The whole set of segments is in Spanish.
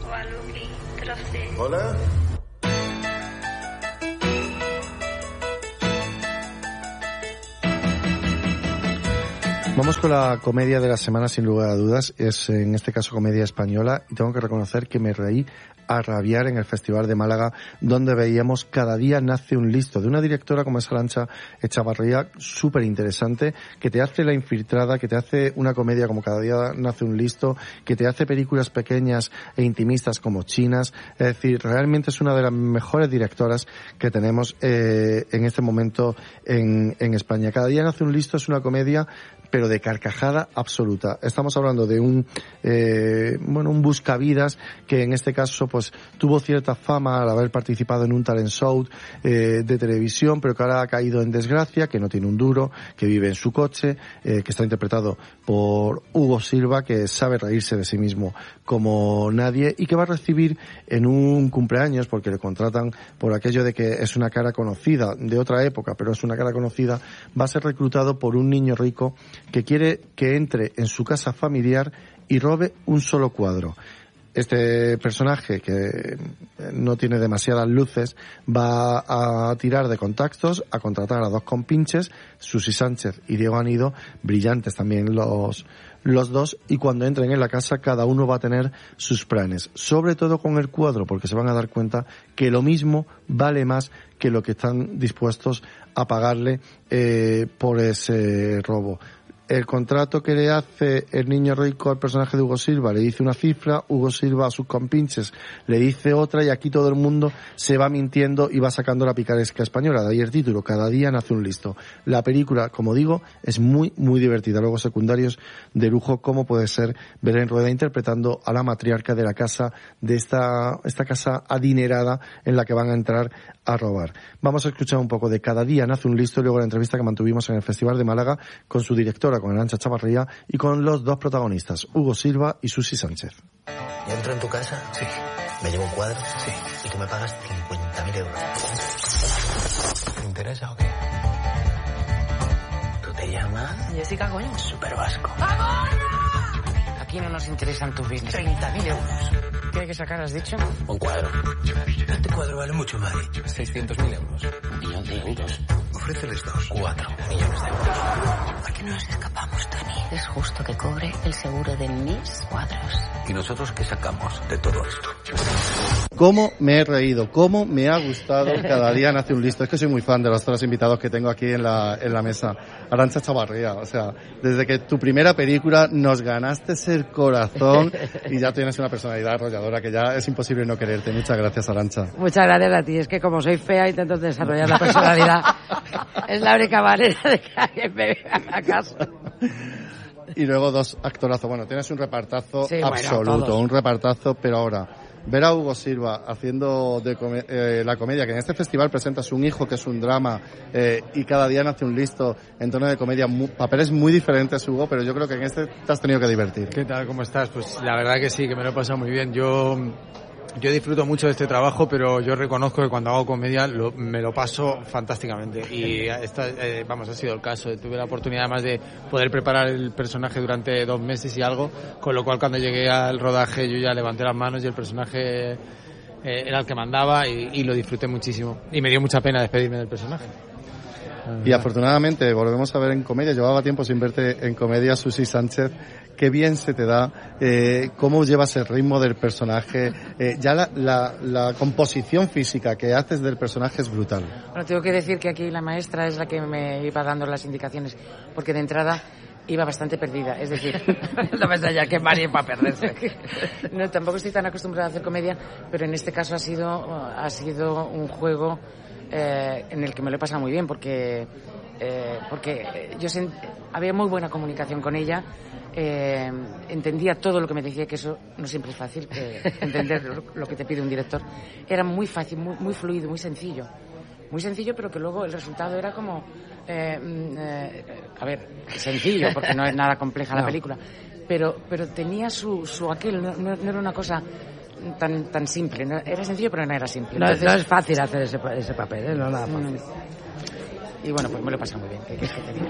Hola. Vamos con la comedia de la semana, sin lugar a dudas. Es, en este caso, comedia española, y tengo que reconocer que me reí a rabiar en el Festival de Málaga, donde veíamos Cada día nace un listo, de una directora como es Arantxa Echavarría, súper interesante, que te hace La infiltrada, que te hace una comedia como Cada día nace un listo, que te hace películas pequeñas e intimistas como Chinas. Es decir, realmente es una de las mejores directoras que tenemos en este momento en España. Cada día nace un listo es una comedia, pero de carcajada absoluta. Estamos hablando de un buscavidas que en este caso pues tuvo cierta fama al haber participado en un talent show de televisión, pero que ahora ha caído en desgracia, que no tiene un duro, que vive en su coche, que está interpretado por Hugo Silva, que sabe reírse de sí mismo como nadie, y que va a recibir en un cumpleaños, porque le contratan por aquello de que es una cara conocida de otra época, pero es una cara conocida, va a ser reclutado por un niño rico que quiere que entre en su casa familiar y robe un solo cuadro. Este personaje, que no tiene demasiadas luces, va a tirar de contactos, a contratar a dos compinches, Susi Sánchez y Diego Anido, brillantes también los dos, y cuando entren en la casa cada uno va a tener sus planes, sobre todo con el cuadro, porque se van a dar cuenta que lo mismo vale más que lo que están dispuestos a pagarle por ese robo. El contrato que le hace el niño rico al personaje de Hugo Silva le dice una cifra, Hugo Silva a sus compinches le dice otra, y aquí todo el mundo se va mintiendo y va sacando la picaresca española. De ahí el título, Cada día nace un listo. La película, como digo, es muy, muy divertida. Luego secundarios de lujo, como puede ser Belén Rueda interpretando a la matriarca de la casa, de esta casa adinerada en la que van a entrar a robar. Vamos a escuchar un poco de Cada día nace un listo y luego la entrevista que mantuvimos en el Festival de Málaga con su directora, con Arantxa Echavarría, y con los dos protagonistas, Hugo Silva y Susi Sánchez. ¿Yo entro en tu casa? Sí. ¿Me llevo un cuadro? Sí. Y tú me pagas 50.000 euros. ¿Te interesa o qué? ¿Tú te llamas? Jessica, coño. Súper vasco. ¡Vamos! Aquí no nos interesan tus bienes. 30.000 euros. ¿Qué hay que sacar, has dicho? Un cuadro. Este cuadro vale mucho más. 600.000 euros. 1 millón de euros. Ofréceles 2. 4 millones de euros. ¿Por qué no nos escapamos, Tony? Es justo que cobre el seguro de mis cuadros. ¿Y nosotros qué sacamos de todo esto? ¿Cómo me he reído? ¿Cómo me ha gustado Cada día nace un listo? Es que soy muy fan de los tres invitados que tengo aquí en la mesa. Arantxa Echavarría, o sea, desde que tu primera película nos ganaste el corazón y ya tienes una personalidad arrolladora que ya es imposible no quererte. Muchas gracias, Arantxa. Muchas gracias a ti. Es que como soy fea intento desarrollar la personalidad. Es la única manera de que alguien me vea a caso. Y luego dos actorazos. Bueno, tienes un repartazo sí, absoluto, bueno, un repartazo, pero ahora ver a Hugo Silva haciendo la comedia, que en este festival presentas Un hijo, que es un drama, y Cada día nace un listo en tono de comedia, papeles muy diferentes, Hugo, pero yo creo que en este te has tenido que divertir. ¿Qué tal? ¿Cómo estás? Pues la verdad que sí, que me lo he pasado muy bien. Yo disfruto mucho de este trabajo, pero yo reconozco que cuando hago comedia me lo paso fantásticamente. Y ha sido el caso. Tuve la oportunidad además de poder preparar el personaje durante 2 meses y algo, con lo cual cuando llegué al rodaje yo ya levanté las manos y el personaje era el que mandaba y lo disfruté muchísimo. Y me dio mucha pena despedirme del personaje. Y afortunadamente volvemos a ver en comedia. Llevaba tiempo sin verte en comedia, Susi Sánchez. Qué bien se te da, cómo llevas el ritmo del personaje, ya la composición física que haces del personaje es brutal. Bueno, tengo que decir que aquí la maestra es la que me iba dando las indicaciones, porque de entrada iba bastante perdida, es decir, no me ya que Mari para perderse. No, tampoco estoy tan acostumbrada a hacer comedia, pero en este caso ha sido un juego en el que me lo he pasado muy bien, porque había muy buena comunicación con ella. Entendía todo lo que me decía, que eso no siempre es fácil, entender lo que te pide un director. Era muy fácil, muy fluido, muy sencillo, pero que luego el resultado era como sencillo, porque no es nada compleja la película, pero tenía su aquel, no era una cosa tan simple, ¿no? Era sencillo pero no era simple. Entonces, no es fácil hacer ese papel, no es nada fácil. Y bueno, pues me lo he pasado muy bien, ¿qué quieres que te diga?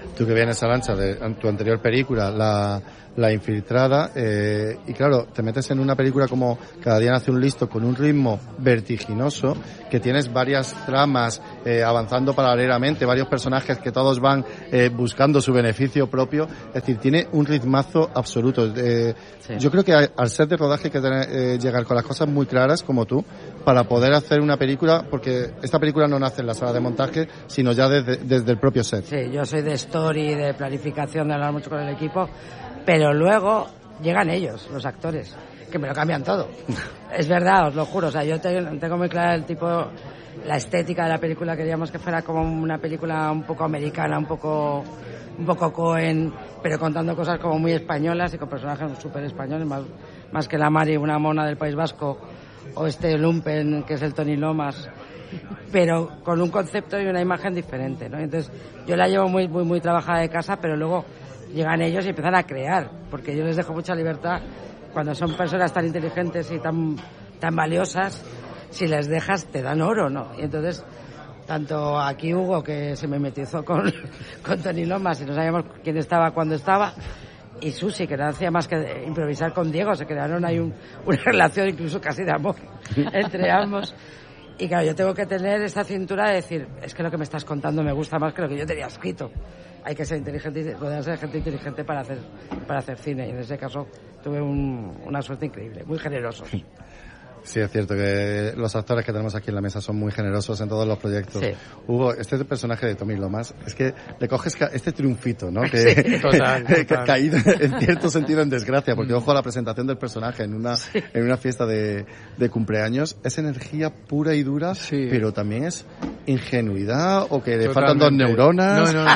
Tú que vienes, Arantxa, de tu anterior película, La Infiltrada, y claro, te metes en una película como Cada día nace un listo, con un ritmo vertiginoso, que tienes varias tramas avanzando paralelamente, varios personajes que todos van buscando su beneficio propio, es decir, tiene un ritmazo absoluto. Sí. Yo creo que al set de rodaje hay que llegar con las cosas muy claras, como tú, para poder hacer una película, porque esta película no nace en la sala de montaje, sino ya desde el propio set. Sí, yo soy de story, de planificación, de hablar mucho con el equipo, pero luego llegan ellos, los actores, que me lo cambian todo. Es verdad, os lo juro. O sea, yo tengo muy claro el tipo, la estética de la película. Queríamos que fuera como una película un poco americana, un poco Coen, pero contando cosas como muy españolas y con personajes súper españoles, más que la Mari, una mona del País Vasco, o este Lumpen, que es el Tony Lomas, pero con un concepto y una imagen diferente, ¿no? Entonces, yo la llevo muy, muy, muy trabajada de casa, pero luego llegan ellos y empiezan a crear, porque yo les dejo mucha libertad. Cuando son personas tan inteligentes y tan valiosas, si les dejas te dan oro, ¿no? Y entonces, tanto aquí Hugo, que se mimetizó con Tony Lomas y no sabíamos quién estaba cuando estaba, y Susi, que no hacía más que improvisar con Diego, se crearon ahí una relación incluso casi de amor entre ambos. Y claro, yo tengo que tener esta cintura de decir, es que lo que me estás contando me gusta más que lo que yo tenía escrito. Hay que ser inteligente, rodearse de gente inteligente para hacer cine, y en ese caso tuve una suerte increíble, muy generosos. Sí, es cierto que los actores que tenemos aquí en la mesa son muy generosos en todos los proyectos. Sí. Hugo, este personaje de Tony Lomas, es que le coges este triunfito, ¿no? Que, sí, total. Caído en cierto sentido en desgracia, porque ojo a la presentación del personaje en una fiesta de cumpleaños, es energía pura y dura, sí. Pero también es ingenuidad o que le faltan dos neuronas. No.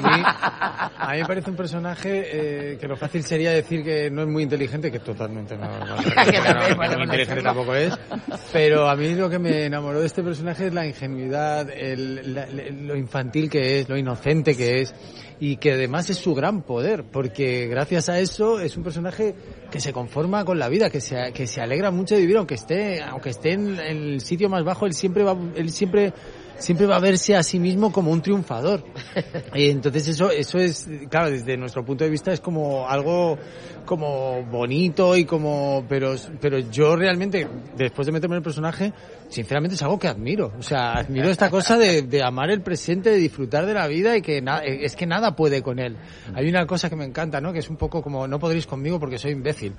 A mí me parece un personaje que lo fácil sería decir que no es muy inteligente, que totalmente no es muy inteligente tampoco es, pero a mí lo que me enamoró de este personaje es la ingenuidad, lo infantil que es, lo inocente que es, y que además es su gran poder, porque gracias a eso es un personaje que se conforma con la vida, que se alegra mucho de vivir, aunque esté en el sitio más bajo, él siempre va a verse a sí mismo como un triunfador. Y entonces eso es, claro, desde nuestro punto de vista es como algo como bonito y como, pero yo realmente, después de meterme en el personaje, sinceramente es algo que admiro. O sea, admiro esta cosa de amar el presente, de disfrutar de la vida y que es que nada puede con él. Hay una cosa que me encanta, ¿no? Que es un poco como, no podréis conmigo porque soy imbécil.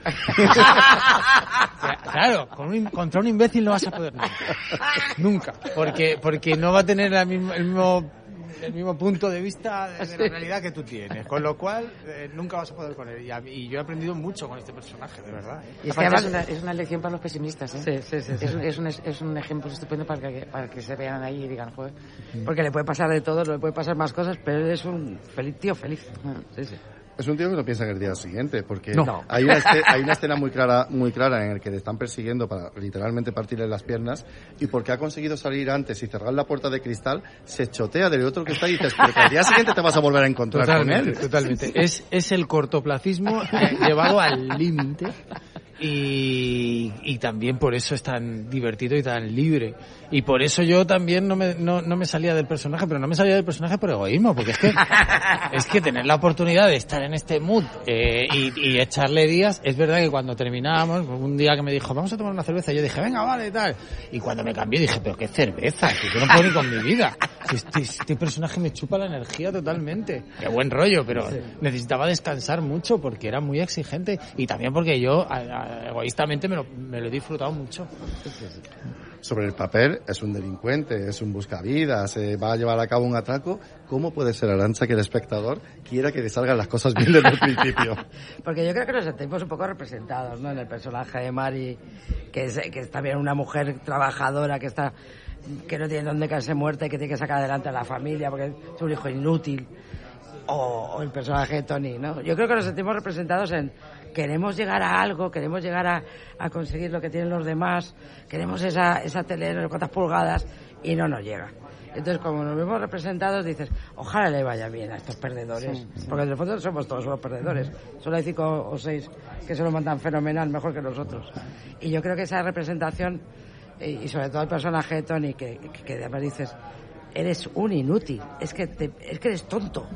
Claro, contra un imbécil no vas a poder nunca. Porque no va a tener el mismo punto de vista de la realidad que tú tienes, con lo cual nunca vas a poder con él, y yo he aprendido mucho con este personaje, de verdad. Y es que además es una lección para los pesimistas, ¿eh? Sí. Es un ejemplo estupendo para que se vean ahí y digan, joder. Porque le puede pasar de todo, le puede pasar más cosas, pero él es un tío feliz. Sí. Es un tío que no piensa en el día siguiente, porque hay una escena muy clara en el que le están persiguiendo para literalmente partirle las piernas, y porque ha conseguido salir antes y cerrar la puerta de cristal, se chotea del otro que está y dices, pero que al día siguiente te vas a volver a encontrar con él. Totalmente. Es el cortoplacismo llevado al límite. Y también por eso es tan divertido y tan libre, y por eso yo también no me salía del personaje, pero no me salía del personaje por egoísmo, porque es que tener la oportunidad de estar en este mood y echarle días. Es verdad que cuando terminábamos, un día que me dijo, vamos a tomar una cerveza, yo dije, venga, vale, tal, y cuando me cambié dije, pero qué cerveza, que yo no puedo ni con mi vida, este personaje me chupa la energía totalmente, qué buen rollo, pero necesitaba descansar mucho porque era muy exigente, y también porque yo egoístamente me lo he disfrutado mucho. Sobre el papel, es un delincuente, es un buscavidas, va a llevar a cabo un atraco. ¿Cómo puede ser, Arantxa, que el espectador quiera que le salgan las cosas bien desde el principio? Porque yo creo que nos sentimos un poco representados, ¿no? En el personaje de Mari, que es también una mujer trabajadora, que no tiene dónde caerse muerta y que tiene que sacar adelante a la familia porque es un hijo inútil. O el personaje de Tony, ¿no? Yo creo que nos sentimos representados en queremos llegar a algo, queremos llegar a conseguir lo que tienen los demás, queremos esa tele de cuántas pulgadas, y no nos llega. Entonces, como nos vemos representados, dices, ojalá le vaya bien a estos perdedores, porque en el fondo somos todos los perdedores. Solo hay 5 o 6 que se lo mandan fenomenal, mejor que nosotros. Y yo creo que esa representación, y sobre todo el personaje de Tony, que además dices, eres un inútil, es que eres tonto.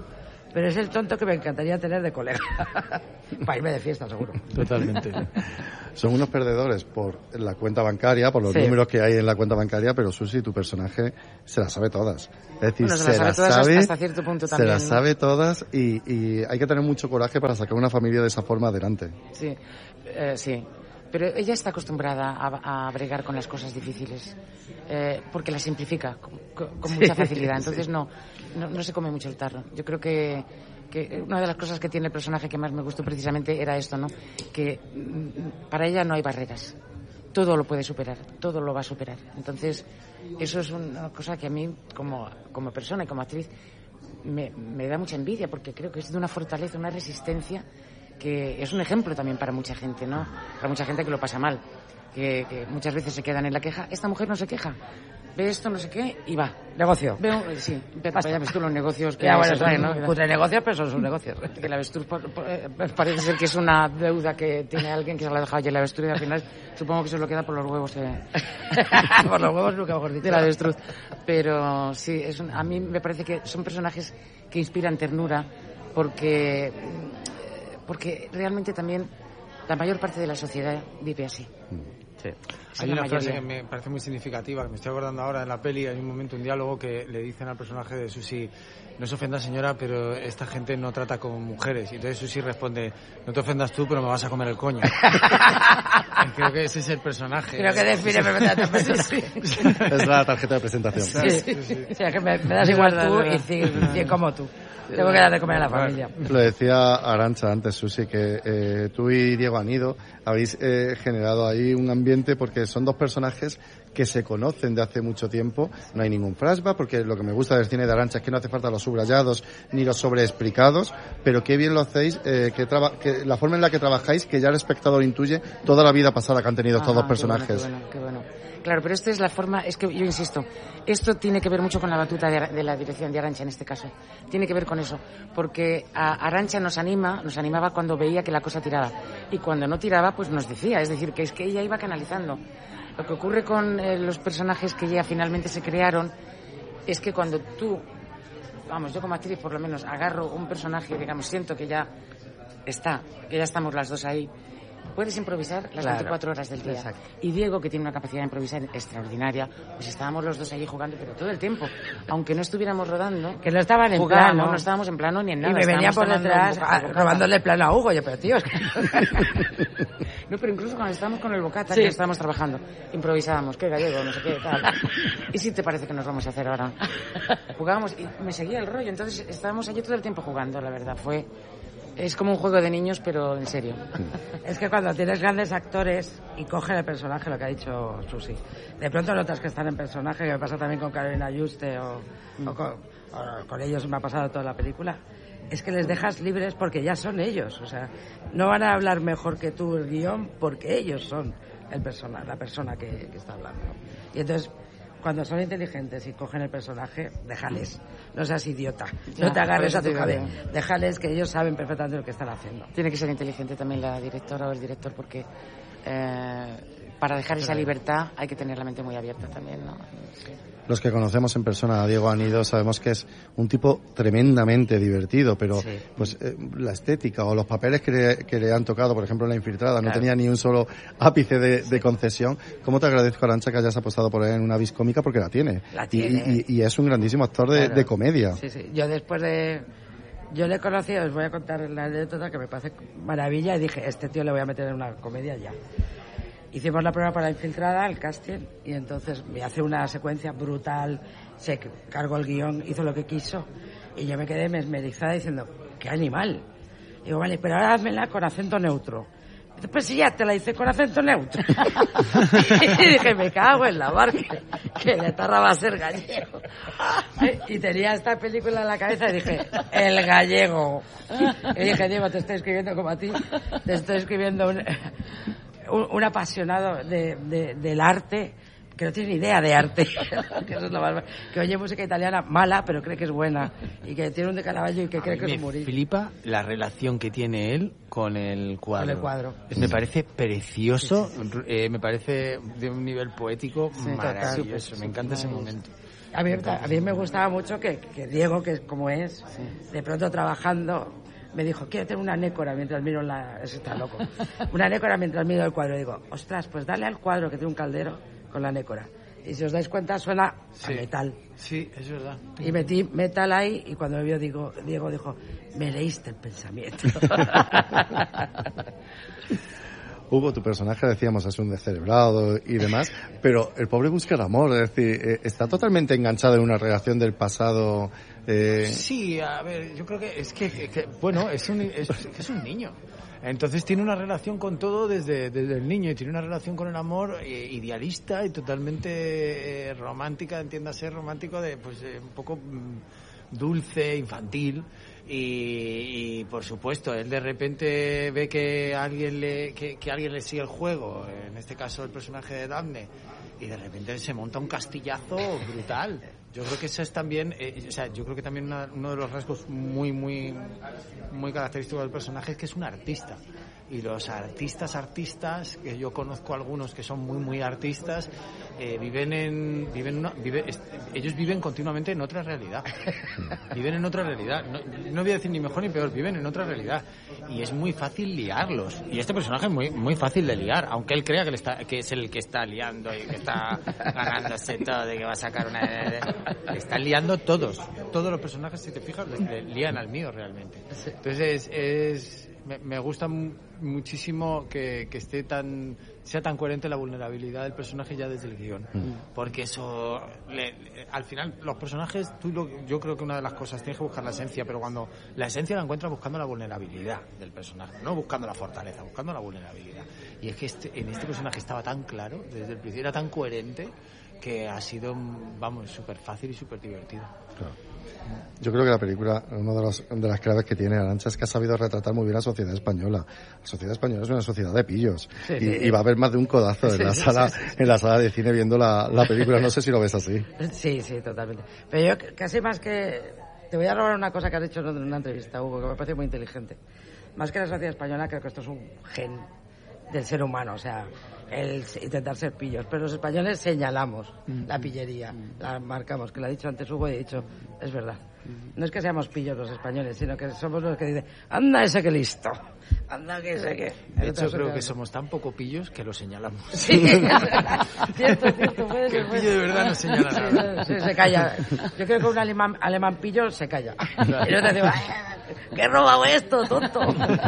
pero es el tonto que me encantaría tener de colega. Para irme de fiesta, seguro. Totalmente. Son unos perdedores por la cuenta bancaria, por los números que hay en la cuenta bancaria, pero Susi, tu personaje se las sabe todas. Es decir, Bueno, se las sabe hasta cierto punto también. Se las sabe todas y hay que tener mucho coraje para sacar una familia de esa forma adelante. Sí, sí. Pero ella está acostumbrada a bregar con las cosas difíciles, porque las simplifica con mucha facilidad. Entonces no se come mucho el tarro. Yo creo que una de las cosas que tiene el personaje que más me gustó precisamente era esto, ¿no? Que para ella no hay barreras. Todo lo puede superar, todo lo va a superar. Entonces, eso es una cosa que a mí, como persona y como actriz, me da mucha envidia, porque creo que es de una fortaleza, una resistencia, que es un ejemplo también para mucha gente, ¿no? Para mucha gente que lo pasa mal, que muchas veces se quedan en la queja. Esta mujer no se queja, ve esto, no sé qué, y va. Negocio. Sí, ya ves tú los negocios que ya, bueno, se traen, ¿no? Putre negocios, pero son sus negocios. Que el avestruz parece ser que es una deuda que tiene alguien que se la ha dejado allí el avestruz, y al final supongo que se lo queda por los huevos. Por los huevos nunca mejor dicho. Del avestruz. Pero sí, a mí me parece que son personajes que inspiran ternura, porque realmente también la mayor parte de la sociedad vive así. Sí. Hay una frase que me parece muy significativa, que me estoy acordando ahora en la peli. Hay un momento, un diálogo que le dicen al personaje de Susi: no se ofenda, señora, pero esta gente no trata como mujeres. Y entonces Susi responde: no te ofendas tú, pero me vas a comer el coño. Creo que ese es el personaje. Creo que define perfectamente al personaje. Es la tarjeta de presentación. Sí. O sea, que me das igual tú y 100 como tú. Tengo que dar de comer a la familia. Lo decía Arantxa antes, Susi, que tú y Diego Anido habéis generado ahí un ambiente, porque son dos personajes que se conocen de hace mucho tiempo. No hay ningún flashback, porque lo que me gusta del cine de Arantxa es que no hace falta los subrayados ni los sobreexplicados, pero qué bien lo hacéis, que la forma en la que trabajáis, que ya el espectador intuye toda la vida pasada que han tenido estos dos personajes. Qué bueno. Claro, pero esta es la forma, es que yo insisto, esto tiene que ver mucho con la batuta de la dirección de Arantxa en este caso. Tiene que ver con eso, porque a Arantxa nos animaba cuando veía que la cosa tiraba. Y cuando no tiraba, pues nos decía, es decir, que es que ella iba canalizando. Lo que ocurre con los personajes que ya finalmente se crearon es que cuando tú, yo como actriz por lo menos, agarro un personaje, digamos, siento que ya estamos las dos ahí, puedes improvisar las 24 horas del día. Exacto. Y Diego, que tiene una capacidad de improvisar extraordinaria, pues estábamos los dos allí jugando, pero todo el tiempo. Aunque no estuviéramos rodando... Que no estaban en plano. No estábamos en plano ni en nada. Y me venía por detrás robándole el plano a Hugo. Yo, pero tío, es que... No, pero incluso cuando estábamos con el bocata, que estábamos trabajando, improvisábamos, qué gallego, no sé qué, tal. ¿Y si te parece que nos vamos a hacer ahora? Jugábamos y me seguía el rollo. Entonces estábamos allí todo el tiempo jugando, la verdad. Es como un juego de niños, pero en serio. Es que cuando tienes grandes actores y cogen el personaje, lo que ha dicho Susi, de pronto notas que están en personaje, que me pasa también con Carolina Juste o con ellos, me ha pasado toda la película, es que les dejas libres porque ya son ellos. O sea, no van a hablar mejor que tú el guión porque ellos son la persona que está hablando. Y entonces, cuando son inteligentes y cogen el personaje, déjales. No seas idiota. No te agarres a tu cabeza. Déjales, que ellos saben perfectamente lo que están haciendo. Tiene que ser inteligente también la directora o el director, porque para dejar esa libertad hay que tener la mente muy abierta también, ¿no? Sí. Los que conocemos en persona a Diego Anido sabemos que es un tipo tremendamente divertido, pero la estética o los papeles que le han tocado, por ejemplo, en La Infiltrada, no tenía ni un solo ápice de concesión. ¿Cómo te agradezco, Arantxa, que hayas apostado por él en una vis cómica? Porque la tiene. Y es un grandísimo actor de comedia. Sí. Yo le he conocido, os voy a contar la anécdota que me parece maravilla, y dije, este tío le voy a meter en una comedia ya. Hicimos la prueba para La Infiltrada, el casting, y entonces me hace una secuencia brutal, se cargó el guión, hizo lo que quiso, y yo me quedé mesmerizada diciendo, ¡qué animal! Y digo, vale, pero ahora házmela con acento neutro. Y después sí, ya te la hice con acento neutro. Y dije, me cago en la barca, que la tarra va a ser gallego. Y tenía esta película en la cabeza y dije, el gallego. Y dije, Diego, te estoy escribiendo como a ti, te estoy escribiendo un apasionado del arte, que no tiene ni idea de arte, que eso es lo más, que oye música italiana mala, pero cree que es buena, y que tiene un de Caravaggio y que cree que es humorista. Me flipa la relación que tiene él con el cuadro. Con el cuadro. Me parece precioso, me parece de un nivel poético maravilloso, me encanta ese momento. A mí me gustaba mucho que Diego, que es como es, de pronto trabajando, me dijo, quiero tener una nécora mientras miro eso está loco. Una nécora mientras miro el cuadro. Y digo, ostras, pues dale al cuadro que tiene un caldero con la nécora. Y si os dais cuenta, suena a metal. Sí, es verdad. Y metí metal ahí y cuando me vio Diego dijo, me leíste el pensamiento. Hugo, tu personaje, decíamos, es un descerebrado y demás, pero el pobre busca el amor, es decir, está totalmente enganchado en una relación del pasado. Sí, a ver, yo creo que es bueno, es un niño. Entonces tiene una relación con todo desde el niño, y tiene una relación con el amor idealista y totalmente romántica, entiéndase, romántico, un poco dulce, infantil. Y por supuesto, él de repente ve que alguien le sigue el juego, en este caso el personaje de Daphne, y de repente se monta un castillazo brutal. Yo creo que eso es también, yo creo que también uno de los rasgos muy muy muy característicos del personaje es que es un artista. Y los artistas, que yo conozco algunos que son muy muy artistas, ellos viven continuamente en otra realidad. Viven en otra realidad. No voy a decir ni mejor ni peor, viven en otra realidad. Y es muy fácil liarlos. Y este personaje es muy muy fácil de liar, aunque él crea que es el que está liando y que está ganándose todo, de que va a sacar una... Están liando todos. Todos los personajes, si te fijas, le lían al mío realmente. Entonces me gusta muchísimo que sea tan coherente la vulnerabilidad del personaje ya desde el guión, porque eso al final los personajes, yo creo que una de las cosas, tienes que buscar la esencia, pero cuando la esencia la encuentras buscando la vulnerabilidad del personaje, no buscando la fortaleza, buscando la vulnerabilidad. Y es que en este personaje estaba tan claro desde el principio, era tan coherente, que ha sido, súper fácil y súper divertido. Claro. Yo creo que la película, una de las claves que tiene Arantxa, es que ha sabido retratar muy bien la sociedad española. La sociedad española es una sociedad de pillos. Sí. Y va a haber más de un codazo en la sala de cine viendo la película. No sé si lo ves así. Sí, totalmente. Pero yo casi más que... Te voy a robar una cosa que has dicho en una entrevista, Hugo, que me parece muy inteligente. Más que la sociedad española, creo que esto es un gen del ser humano, o sea, el intentar ser pillos, pero los españoles señalamos la pillería, la marcamos, que lo ha dicho antes Hugo y he dicho, es verdad. No es que seamos pillos los españoles, sino que somos los que dicen, anda ese que listo, anda que ese que... De hecho, creo que somos tan poco pillos que lo señalamos. Sí, cierto, puede ser. El pillo de verdad no señala nada. Sí, se calla. Yo creo que un alemán pillo se calla. Y no te digo, ¿qué he robado esto, tonto?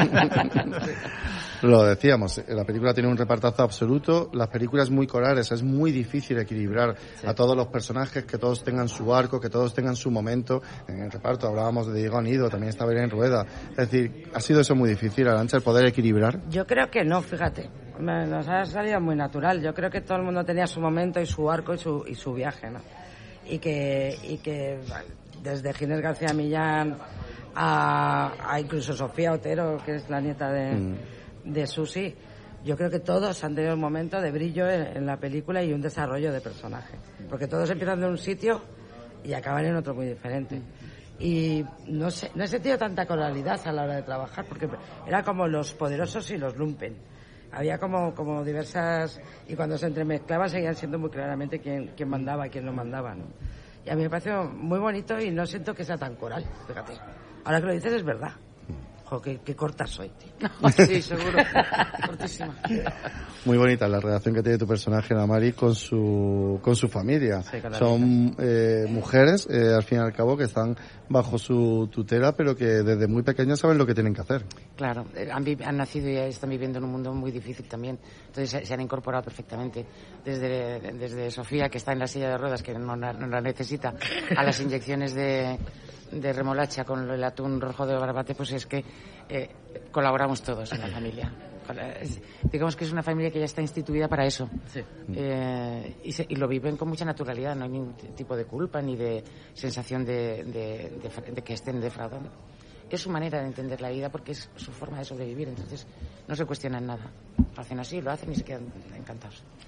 Lo decíamos, la película tiene un repartazo absoluto, las películas muy corales, es muy difícil equilibrar a todos los personajes, que todos tengan su arco, que todos tengan su momento. En el reparto hablábamos de Diego Anido, también está Belén Rueda. Es decir, ¿ha sido eso muy difícil, Arantxa, el poder equilibrar? Yo creo que no, fíjate. Nos ha salido muy natural. Yo creo que todo el mundo tenía su momento y su arco y su viaje, ¿no? Y que desde Ginés García Millán a incluso Sofía Otero, que es la nieta de Susi, yo creo que todos han tenido un momento de brillo en la película y un desarrollo de personaje, porque todos empiezan de un sitio y acaban en otro muy diferente. Y no he sentido tanta coralidad a la hora de trabajar, porque era como los poderosos y los lumpen. Había como diversas, y cuando se entremezclaban seguían siendo muy claramente quién mandaba y quién no mandaba, ¿no? Y a mí me pareció muy bonito y no siento que sea tan coral, fíjate. Ahora que lo dices es verdad. Qué corta soy, tío. Sí, seguro. Cortísima. Muy bonita la relación que tiene tu personaje, Namari, con su familia. Sí, son mujeres, al fin y al cabo, que están bajo su tutela, pero que desde muy pequeñas saben lo que tienen que hacer. Claro, han nacido y están viviendo en un mundo muy difícil también. Entonces se han incorporado perfectamente. Desde Sofía, que está en la silla de ruedas, que no la necesita, a las inyecciones de remolacha con el atún rojo de Barbate, pues es que colaboramos todos en la familia. Digamos que es una familia que ya está instituida para eso. Sí. Y lo viven con mucha naturalidad, no hay ningún tipo de culpa ni de sensación de que estén defraudando. Es su manera de entender la vida porque es su forma de sobrevivir, entonces no se cuestionan nada. Lo hacen así, lo hacen y se quedan encantados.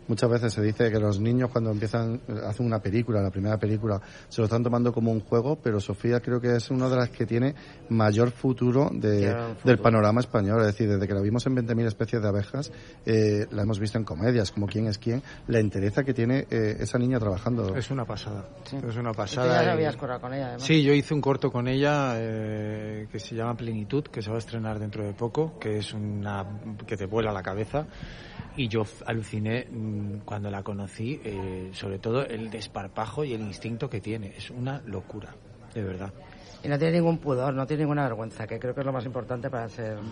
Muchas veces se dice que los niños cuando hacen una película, la primera película, se lo están tomando como un juego, pero Sofía creo que es una de las que tiene mayor futuro del panorama español. Es decir, desde que la vimos en 20.000 especies de abejas, la hemos visto en comedias, como Quién es quién, la entereza que tiene esa niña trabajando. Es una pasada, Sí. es una Tú pasada. ya habías currado con ella, además. Sí, yo hice un corto con ella que se llama Plenitud, que se va a estrenar dentro de poco, que es que te vuela la cabeza. Y yo aluciné cuando la conocí, sobre todo el desparpajo y el instinto que tiene. Es una locura, de verdad. Y no tiene ningún pudor, no tiene ninguna vergüenza, que creo que es lo más importante para ser